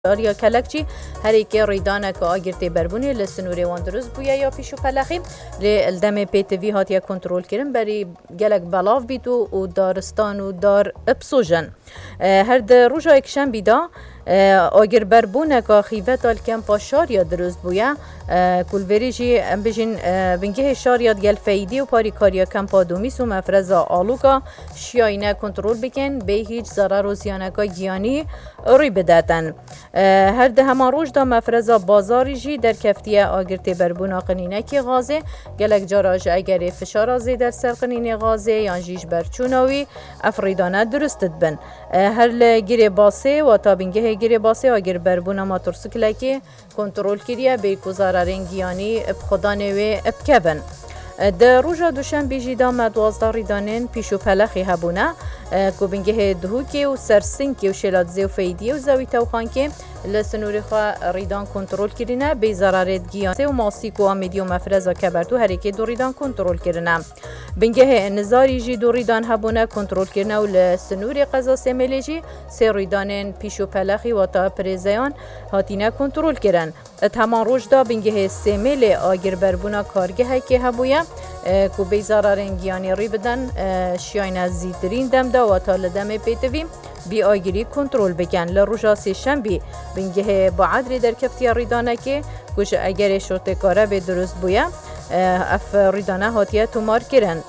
آریا کلکچی هر یک ریدانه که آگرتی بربونی لسنوری وان درست بویا یا پیشو پلخیم لدم پیتوی هاتیا کنترل کردن بری گلک بلاف بیتو و دارستان و دار ابسوجن هر در روزا اکشن بیدا آگر بربونه که خیوت الکم پاشار یا درست بویا کلوریجی بجین بنگه شاریات گل فیدی و پاری کاریا کم پادومیس و مفرزا آلوکا شیاینه کنترل بکن به هیچ ضرر و زیانکا گیانی روی بداتن هر ده همان روش دا مفرزا بازاری جی در کفتیه آگرتی بربونا قنینه کی غازه گلک جاراج اگر فشار زیده سر قنینه غازه یا جیش برچوناوی افریدانه درستد بن هر لگیره باسه و تا بینگه گیره باسه آگر بربونا ماتورسکله که کنترل کریه به کزارارین گیانی بخدا نوی بکبن در روزا دوشنبه جیدا مدوازده ریدانین پیشو پلخی هبونه که بینگه دهوکی و سرسنکی و شلاتزی و فیدی و زوی توخان که لسنوری خواه ریدان کنترول کرنه به ضرارت گیانه و ماسیک و آمیدی و مفرزا کبرتو هرکی دو ریدان کنترول کرنه بینگه نزاری جی دو ریدان هبونه کنترول کرنه و لسنوری قضا سمیلی جی سه ریدانین پیشو پلخی و تا پریزیان هاتینه کنترول کرن تمام روش دا بینگه سمیلی آگر بربونا کارگه که هبویه که به ضرارن گیانی ری بدن شیاین از زیدرین دم دا و تا لدم پیتویم بی آگیری کنترل بکن لروجا سی شنبی بینگه با عدری در کفتی ریدانه که کش اگر شرط کاره به درست بویا اف ریدانه هاتیه تومار کرن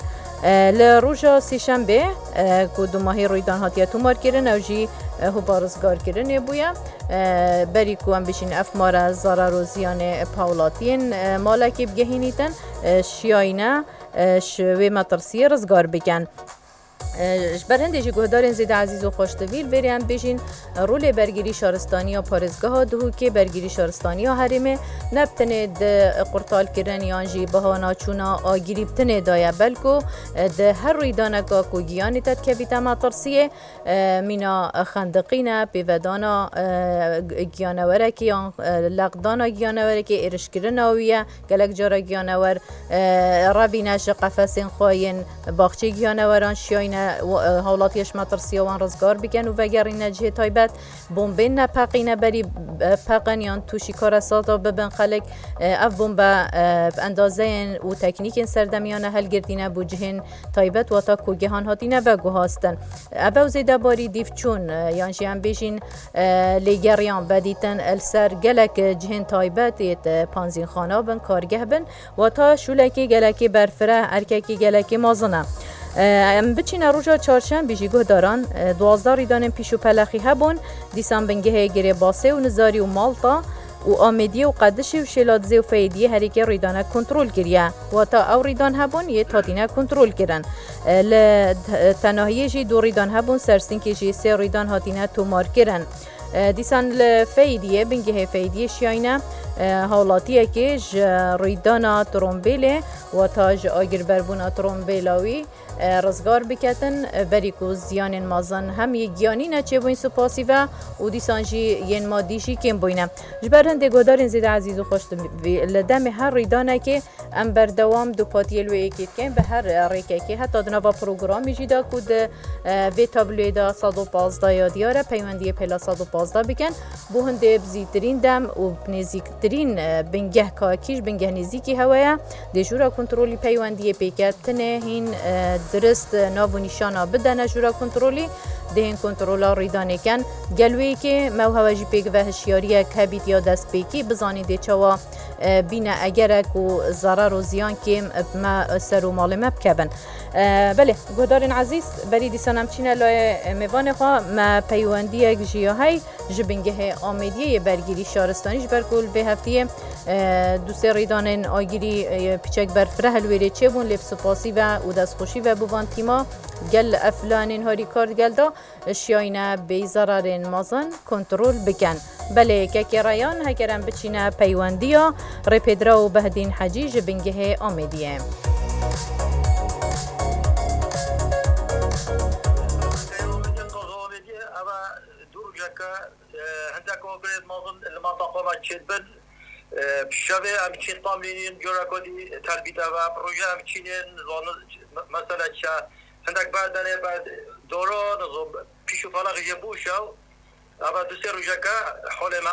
لروجا سی شنبه که دو ماهی ریدان هاتیه تومار کرن او جی هو بارزگار کرن بویا بری که هم بشین اف مار ضرر و زیان پاولاتین مالکی بگهینیتن شیاینه شوی مطرسی رزگار بکن برهنده جی گهدارین زیده عزیز و خوشتویل بریان بیشین رول برگیری شارستانی و پارزگاه دهو که برگیری شارستانی و حریمه نبتنه ده قرطال کرن یانجی بهانا چونا آگیری بتنه دایا بلکو ده هر ریدانه که گیانی تد که بیتا مطرسیه مینا خندقینه پیودانا گیانوره که یا لقدانا گیانوره که ارش کرن آویه گلک جارا گیانور ربینش قفسین خواین باخچه گیانوران شیاینه حالاتیش مطرسی وان رزگار بکن و وگر این نجه تایبت بومبین نپقینه بری پقن یا توشی کار ساتا ببن خلق اف بومبا اندازه و تکنیک سردمیانه هل گردینه بوجهن تایبت و تا کوگهان هاتینه بگو هاستن ابو زیده باری دیف چون یعنی هم بیشین لیگریان بدیتن السر گلک جهن تایبت پانزین خانه بن کارگه بن و تا شولکی گلکی برفره ارککی گلکی مازنه بچین روزا چهارشنبه بیجی گهداران 12 ریدان پیشو پلخی هبون دیسان بنگه گره باسه و نزاری و مالتا و آمیدی و قدشی و شلاتزی و فیدی هر یک ریدانه کنترل کریه و تا او ریدان هبون یه تاتینه کنترل کرن تناهیه جی دو ریدان هبون سرسینکی جی سه ریدان هاتینه تومار کرن دیسان لفیدیه بنگه فیدیه شیاینه حالاتیه که ریدانا ترومبیله و تاج آگر بربونا ترومبیلاوی رزگار بکتن بریکو زیان مازن هم یک گیانی نچه بوین سپاسی و دیسان جی ین مادیشی کم بوینه جبر هنده گودارین زیده عزیز و خوشت لدم هر ریدانه که ام بردوام دو پاتیل و ایکید کن به هر ریکه که حتی دنوا پروگرامی جیدا کود وی تابلوی دا 115 یا دیاره پیوندی پلا 115 بکن بو هنده بزیدرین دم و نزیکترین بنگه کاکیش بنگه نزیکی هوایه دیجورا کنترولی پیوندی پیکتنه هین درست ناو نشانا بدن جورا کنترولی دهین کنترولا ریدانه کن گلوی که موهوجی پیک و هشیاری کبیت یا دست پیکی بزانی ده چوا بینه اگرک و ضرر و زیان که ما سر و مال مبکبن بله گودارین عزیز بری دیسانم چینه لای میوان خواه ما پیواندی اک جیاهای جبنگه آمیدیه برگیری شارستانیش برکل به هفتیه دو سه ریدانین آگیری پیچک برفره هلویره چه بون لیف سپاسی و دست خوشی و بوان تیما گل افلانین هاری کارد گل دا شیاینه بی ضررین مازن کنترول بکن بله که رایان هکرم بچینه پیواندی ها ریپیدرا و بهدین حجی جبنگه آمیدیه شبه همچین تامینین جورا کدی تربیت و پروژه همچینین مثلا چه هندک بعد بعد دوران پیشو فلاخ جبوشاو اما دو سه روزه که حال ما